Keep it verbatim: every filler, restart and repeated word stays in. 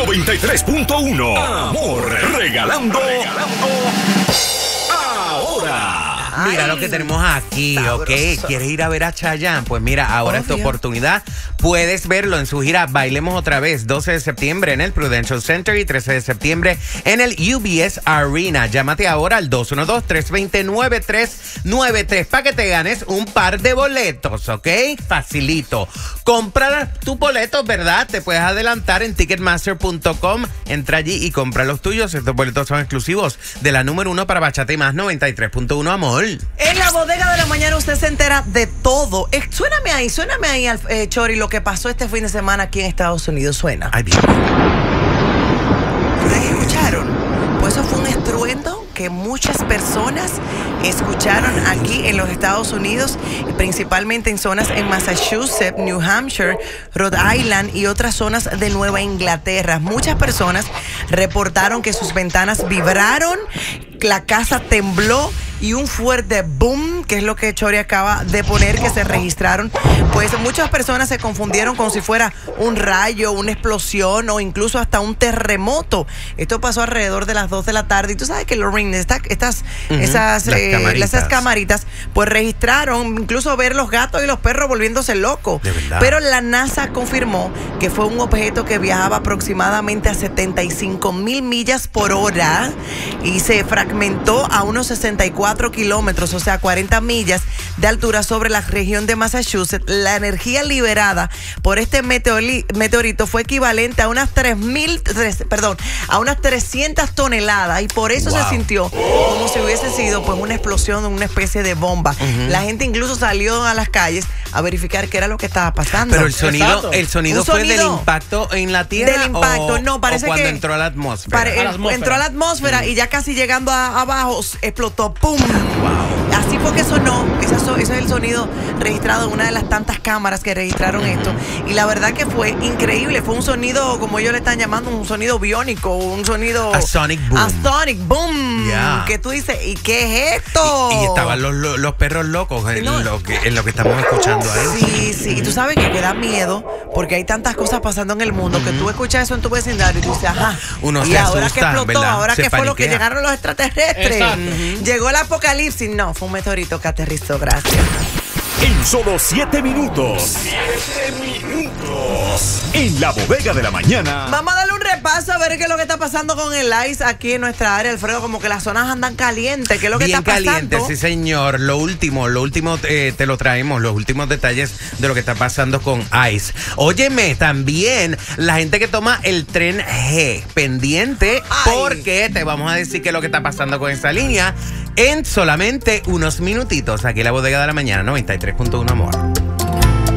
noventa y tres punto uno. Amor, regalando, regalando ahora. Mira lo que tenemos aquí, sabroso. ¿Ok? ¿Quieres ir a ver a Chayanne? Pues mira, ahora es tu oportunidad. Puedes verlo en su gira Bailemos Otra Vez, doce de septiembre en el Prudential Center y trece de septiembre en el U B S Arena. Llámate ahora al dos uno dos, tres dos cero, nueve tres nueve tres para que te ganes un par de boletos, ¿ok? Facilito. Compra tus boletos, ¿verdad? Te puedes adelantar en ticketmaster punto com. Entra allí y compra los tuyos. Estos boletos son exclusivos de la número uno para Bachata y Más noventa y tres punto uno, amor. En la bodega de la mañana usted se entera de todo. Eh, suéname ahí, suéname ahí, eh, Chori, lo que pasó este fin de semana aquí en Estados Unidos. Suena. Ay, bien. ¿Ustedes escucharon? Pues eso fue un estruendo que muchas personas escucharon aquí en los Estados Unidos, principalmente en zonas en Massachusetts, New Hampshire, Rhode Island y otras zonas de Nueva Inglaterra. Muchas personas reportaron que sus ventanas vibraron, la casa tembló y un fuerte boom, que es lo que Chori acaba de poner, que se registraron. Pues muchas personas se confundieron con si fuera un rayo, una explosión o incluso hasta un terremoto. Esto pasó alrededor de las dos de la tarde y tú sabes que los rings, esta, estas uh-huh. esas, Las eh, camaritas. esas camaritas pues registraron incluso ver los gatos y los perros volviéndose locos. De verdad. Pero la NASA confirmó que fue un objeto que viajaba aproximadamente a setenta y cinco mil millas por hora y se fragmentó a unos sesenta y cuatro kilómetros, o sea, cuarenta millas de altura sobre la región de Massachusetts. La energía liberada por este meteori- meteorito fue equivalente a unas tres mil, perdón, a unas trescientas toneladas y por eso wow. se sintió como si hubiese sido pues una explosión, una especie de bomba. Uh-huh. La gente incluso salió a las calles a verificar qué era lo que estaba pasando. Pero el sonido, el sonido fue sonido del impacto en la tierra. Del impacto, o, no, parece o cuando que entró a la atmósfera. Pare, a la atmósfera. Entró a la atmósfera mm. y ya casi llegando a, abajo explotó, ¡pum! Wow. Así fue que sonó. Ese, ese es el sonido registrado en una de las tantas cámaras que registraron mm. esto. Y la verdad que fue increíble. Fue un sonido, como ellos le están llamando, un sonido biónico, un sonido... A sonic boom. A sonic boom. Yeah. Que tú dices, ¿y qué es esto? Y, y estaban los, los, los perros locos en, no. lo que, en lo que estamos escuchando ahí. Sí, sí. Y tú sabes que, que da miedo porque hay tantas cosas pasando en el mundo mm. que tú escuchas eso en tu vecindario y tú dices, ajá. Uno y se ahora asusta, que explotó, ¿verdad? ahora se que fue lo que paniquea. llegaron los extraterrestres. Uh-huh. Llegó el apocalipsis. No, fue un meteorito que aterrizó, gracias. En solo siete minutos. Siete minutos. En la bodega de la mañana. Vamos a darle un repaso a ver qué es lo que está pasando con el ice aquí en nuestra área, Alfredo. Como que las zonas andan calientes. ¿Qué es lo que Bien está pasando? caliente, sí señor. Lo último, lo último eh, te lo traemos, los últimos detalles de lo que está pasando con ICE. Óyeme, también la gente que toma el tren G, pendiente, Ay. porque te vamos a decir qué es lo que está pasando con esa línea en solamente unos minutitos. Aquí en la bodega de la mañana, noventa y tres punto uno, amor.